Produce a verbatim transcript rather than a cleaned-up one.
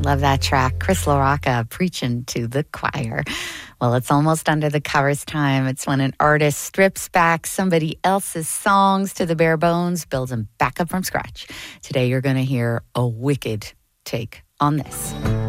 Love that track. Chris LaRocca preaching to the choir. Well, it's almost under the covers time. It's when an artist strips back somebody else's songs to the bare bones, builds them back up from scratch. Today, you're going to hear a wicked take on this.